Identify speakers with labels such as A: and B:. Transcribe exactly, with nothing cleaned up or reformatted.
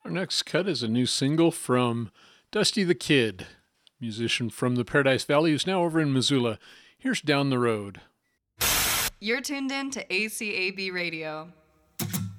A: Our next cut is a new single from Dusty the Kid, musician from the Paradise Valley who's now over in Missoula. Here's Down the Road.
B: You're tuned in to A C A B Radio.